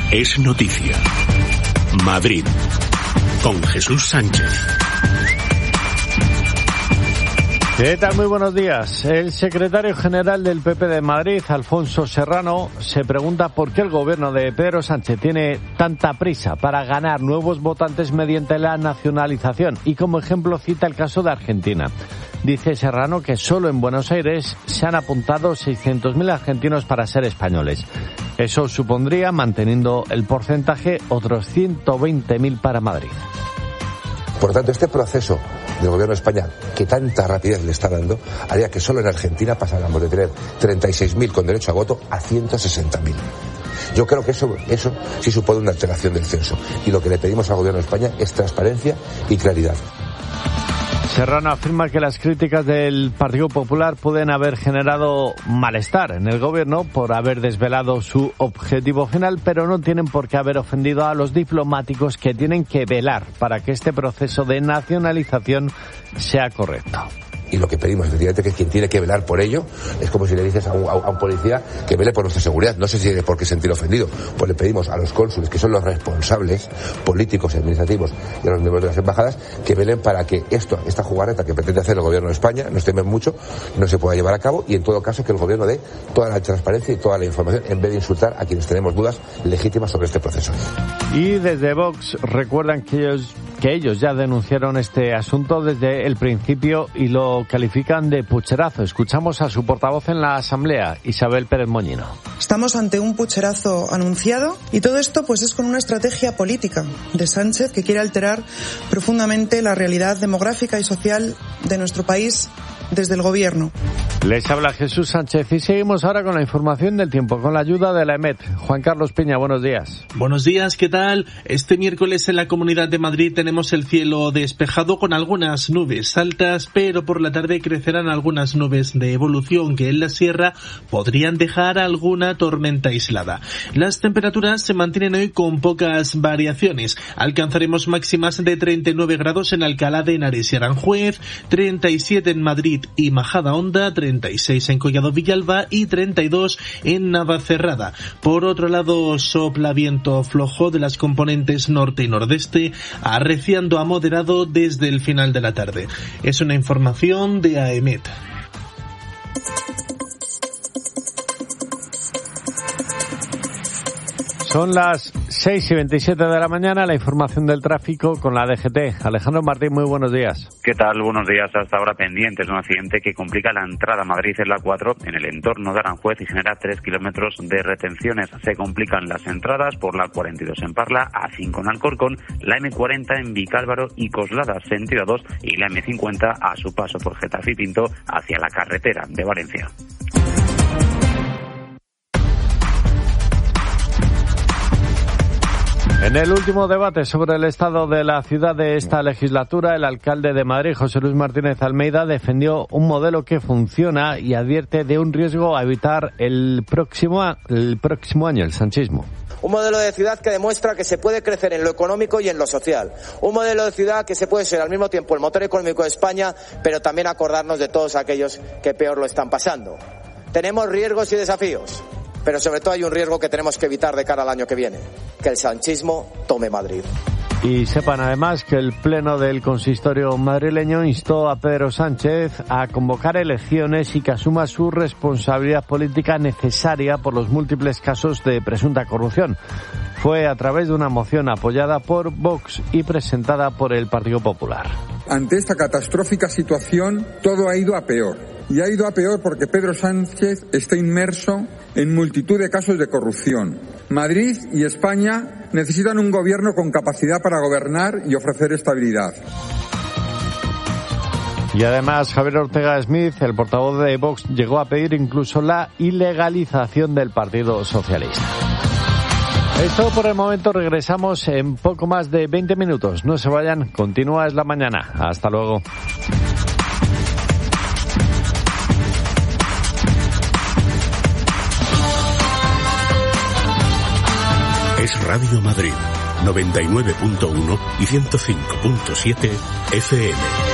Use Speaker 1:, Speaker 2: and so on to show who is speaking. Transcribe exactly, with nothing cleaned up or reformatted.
Speaker 1: Es noticia. Madrid, con Jesús Sánchez.
Speaker 2: ¿Qué tal? Muy buenos días. El secretario general del P P de Madrid, Alfonso Serrano, se pregunta por qué el gobierno de Pedro Sánchez tiene tanta prisa para ganar nuevos votantes mediante la nacionalización, y como ejemplo cita el caso de Argentina. Dice Serrano que solo en Buenos Aires se han apuntado seiscientos mil argentinos para ser españoles. Eso supondría, manteniendo el porcentaje, otros ciento veinte mil para Madrid.
Speaker 3: Por lo tanto, este proceso del gobierno de España, que tanta rapidez le está dando, haría que solo en Argentina pasáramos de tener treinta y seis mil con derecho a voto a ciento sesenta mil. Yo creo que eso, eso sí supone una alteración del censo. Y lo que le pedimos al gobierno de España es transparencia y claridad.
Speaker 2: Serrano afirma que las críticas del Partido Popular pueden haber generado malestar en el gobierno por haber desvelado su objetivo final, pero no tienen por qué haber ofendido a los diplomáticos que tienen que velar para que este proceso de nacionalización sea correcto.
Speaker 3: Y lo que pedimos, efectivamente, que quien tiene que velar por ello es como si le dices a un, a un policía que vele por nuestra seguridad. No sé si tiene por qué sentir ofendido. Pues le pedimos a los cónsules, que son los responsables políticos y administrativos, y a los miembros de las embajadas, que velen para que esto, esta jugarreta que pretende hacer el gobierno de España, nos temen mucho, no se pueda llevar a cabo, y en todo caso que el gobierno dé toda la transparencia y toda la información, en vez de insultar a quienes tenemos dudas legítimas sobre este proceso.
Speaker 2: Y desde Vox recuerdan que ellos, que ellos ya denunciaron este asunto desde el principio y lo califican de pucherazo. Escuchamos a su portavoz en la Asamblea, Isabel Pérez Moñino.
Speaker 4: Estamos ante un pucherazo anunciado, y todo esto pues es con una estrategia política de Sánchez que quiere alterar profundamente la realidad demográfica y social de nuestro país desde el gobierno.
Speaker 2: Les habla Jesús Sánchez y seguimos ahora con la información del tiempo, con la ayuda de la EMET. Juan Carlos Piña, buenos días.
Speaker 5: Buenos días, ¿qué tal? Este miércoles en la Comunidad de Madrid tenemos el cielo despejado con algunas nubes altas, pero por la tarde crecerán algunas nubes de evolución que en la sierra podrían dejar alguna tormenta aislada. Las temperaturas se mantienen hoy con pocas variaciones. Alcanzaremos máximas de treinta y nueve grados en Alcalá de Henares y Aranjuez, treinta y siete en Madrid y Majadahonda, treinta y seis en Collado Villalba y treinta y dos en Navacerrada. Por otro lado, sopla viento flojo de las componentes norte y nordeste, arreciando a moderado desde el final de la tarde. Es una información de AEMET.
Speaker 2: Son las seis y veintisiete de la mañana, la información del tráfico con la D G T. Alejandro Martín, muy buenos días.
Speaker 6: ¿Qué tal? Buenos días. Hasta ahora pendientes de un accidente que complica la entrada a Madrid en la cuatro en el entorno de Aranjuez y genera tres kilómetros de retenciones. Se complican las entradas por la cuarenta y dos en Parla, A cinco en Alcorcón, la eme cuarenta en Vicálvaro y Coslada, sentido dos, y la eme cincuenta a su paso por Getafe y Pinto hacia la carretera de Valencia.
Speaker 2: En el último debate sobre el estado de la ciudad de esta legislatura, el alcalde de Madrid, José Luis Martínez Almeida, defendió un modelo que funciona y advierte de un riesgo a evitar el próximo, el próximo año, el sanchismo.
Speaker 7: Un modelo de ciudad que demuestra que se puede crecer en lo económico y en lo social. Un modelo de ciudad que se puede ser al mismo tiempo el motor económico de España, pero también acordarnos de todos aquellos que peor lo están pasando. Tenemos riesgos y desafíos, pero sobre todo hay un riesgo que tenemos que evitar de cara al año que viene, que el sanchismo tome Madrid.
Speaker 2: Y sepan además que el Pleno del Consistorio madrileño instó a Pedro Sánchez a convocar elecciones y que asuma su responsabilidad política necesaria por los múltiples casos de presunta corrupción. Fue a través de una moción apoyada por Vox y presentada por el Partido Popular.
Speaker 8: Ante esta catastrófica situación, todo ha ido a peor. Y ha ido a peor porque Pedro Sánchez está inmerso en multitud de casos de corrupción. Madrid y España necesitan un gobierno con capacidad para gobernar y ofrecer estabilidad.
Speaker 2: Y además, Javier Ortega Smith, el portavoz de Vox, llegó a pedir incluso la ilegalización del Partido Socialista. Es todo por el momento. Regresamos en poco más de veinte minutos. No se vayan, continúa Es la Mañana. Hasta luego.
Speaker 1: Es Radio Madrid, noventa y nueve punto uno y ciento cinco punto siete F M.